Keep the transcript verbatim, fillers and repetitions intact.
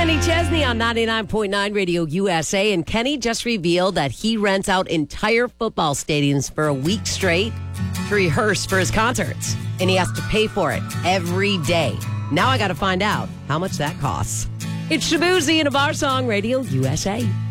Kenny Chesney on ninety-nine point nine Radio U S A. And Kenny just revealed that he rents out entire football stadiums for a week straight to rehearse for his concerts. And he has to pay for it every day. Now I got to find out how much that costs. It's Shabuzi and a bar song, Radio U S A.